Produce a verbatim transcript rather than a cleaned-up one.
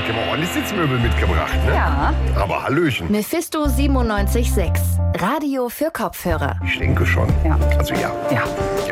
heute haben wir ordentlich Sitzmöbel mitgebracht, ne? Ja. Aber Hallöchen. Mephisto siebenundneunzig Komma sechs. Radio für Kopfhörer. Ich denke schon. Ja. Also ja. Ja.